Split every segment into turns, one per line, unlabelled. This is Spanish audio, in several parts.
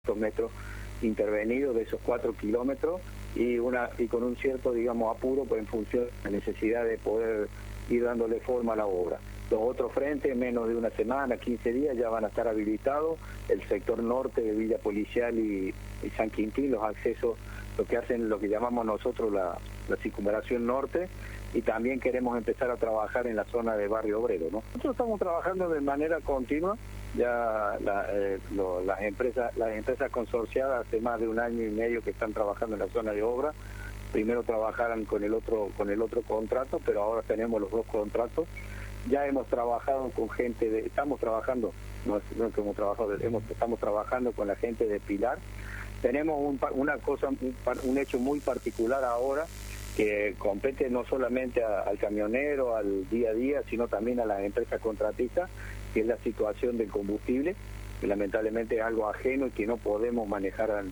metros intervenidos de esos 4 kilómetros y con un cierto, digamos, apuro, pues en función de la necesidad de poder ir dándole forma a la obra. Los otros frentes, en menos de una semana, 15 días, ya van a estar habilitados. El sector norte de Villa Policial y San Quintín, los accesos, lo que hacen, lo que llamamos nosotros la circunvalación norte, y también queremos empezar a trabajar en la zona de Barrio Obrero, ¿no? Nosotros estamos trabajando de manera continua, ya las empresas consorciadas hace más de 1 año y medio que están trabajando en la zona de obra. Primero trabajaron con el otro contrato, pero ahora tenemos los 2 contratos. Ya hemos trabajado con gente estamos trabajando con la gente de Pilar. Tenemos un hecho muy particular ahora que compete no solamente al camionero, al día a día, sino también a las empresas contratistas, que es la situación del combustible, que lamentablemente es algo ajeno y que no podemos manejar,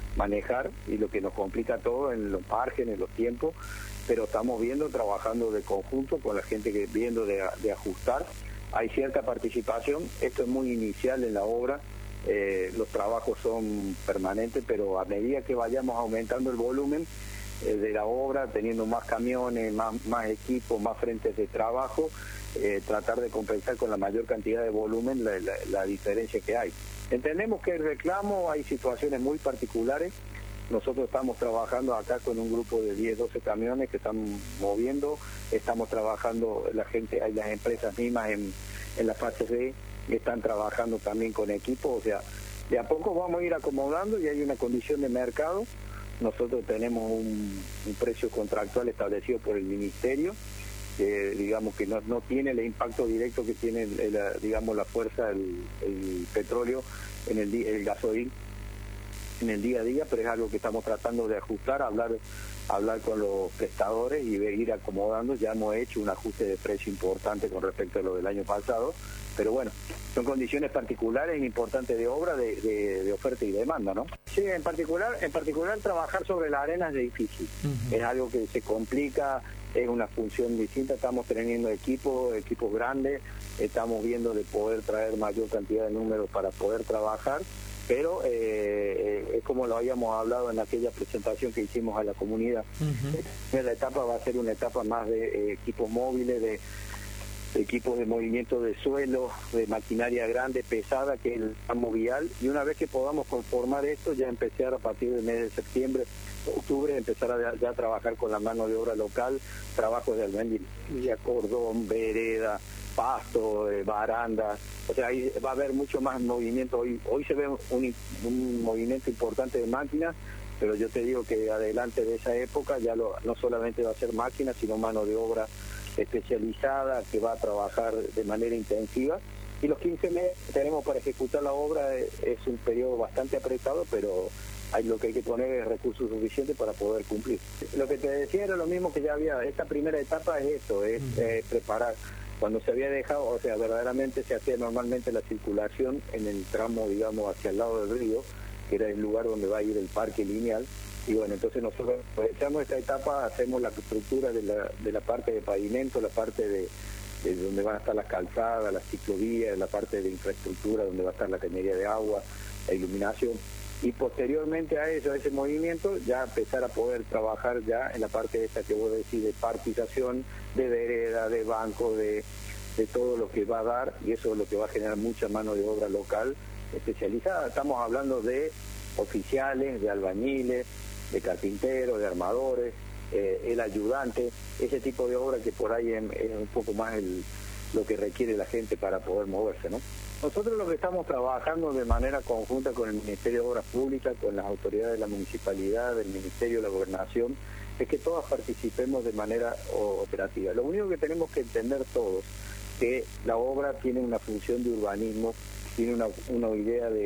y lo que nos complica todo en los márgenes, los tiempos, pero estamos trabajando de conjunto con la gente viendo de ajustar. Hay cierta participación, esto es muy inicial en la obra, los trabajos son permanentes, pero a medida que vayamos aumentando el volumen de la obra, teniendo más camiones, más equipos, más frentes de trabajo, tratar de compensar con la mayor cantidad de volumen la diferencia que hay. Entendemos que el reclamo, hay situaciones muy particulares. Nosotros estamos trabajando acá con un grupo de 10, 12 camiones que están moviendo, estamos trabajando, hay las empresas mismas en la fase B, que están trabajando también con equipos, o sea, de a poco vamos a ir acomodando y hay una condición de mercado. Nosotros tenemos un precio contractual establecido por el Ministerio, que digamos que no tiene el impacto directo que tiene la fuerza el petróleo en el gasoil en el día a día, pero es algo que estamos tratando de ajustar, hablar con los prestadores y ir acomodando. Ya hemos hecho un ajuste de precio importante con respecto a lo del año pasado, pero bueno, son condiciones particulares importantes de obra, de oferta y demanda, ¿no? Sí, en particular trabajar sobre la arena es difícil. Es algo que se complica, es una función distinta. Estamos teniendo equipos grandes, estamos viendo de poder traer mayor cantidad de números para poder trabajar, pero es como lo habíamos hablado en aquella presentación que hicimos a la comunidad. La etapa va a ser una etapa más de equipos móviles, de equipos de movimiento de suelo, de maquinaria grande, pesada, que es el tramo vial, y una vez que podamos conformar esto, ya empezar a partir del mes de septiembre, octubre, empezar a trabajar con la mano de obra local, trabajos de albañilería, cordón, vereda, pasto, barandas, o sea, ahí va a haber mucho más movimiento. Hoy se ve un movimiento importante de máquinas, pero yo te digo que adelante de esa época ya no solamente va a ser máquinas, sino mano de obra especializada que va a trabajar de manera intensiva, y los 15 meses que tenemos para ejecutar la obra es un periodo bastante apretado, pero lo que hay que poner es recursos suficientes para poder cumplir. Lo que te decía era lo mismo que ya había. Esta primera etapa es esto, es preparar. Cuando se había dejado, o sea, verdaderamente se hacía normalmente la circulación en el tramo, digamos, hacia el lado del río, que era el lugar donde va a ir el parque lineal. Y bueno, entonces nosotros aprovechamos esta etapa, hacemos la estructura de la parte de pavimento, la parte de donde van a estar las calzadas, las ciclovías, la parte de infraestructura donde va a estar la cañería de agua, la iluminación. Y posteriormente a ese movimiento, ya empezar a poder trabajar ya en la parte esta que vos decís de partización, de vereda, de banco, de todo lo que va a dar, y eso es lo que va a generar mucha mano de obra local especializada. Estamos hablando de oficiales, de albañiles, de carpinteros, de armadores, el ayudante, ese tipo de obra que por ahí es un poco más lo que requiere la gente para poder moverse, ¿no? Nosotros lo que estamos trabajando de manera conjunta con el Ministerio de Obras Públicas, con las autoridades de la municipalidad, del Ministerio de la Gobernación, es que todas participemos de manera operativa. Lo único que tenemos que entender todos, que la obra tiene una función de urbanismo, tiene una idea de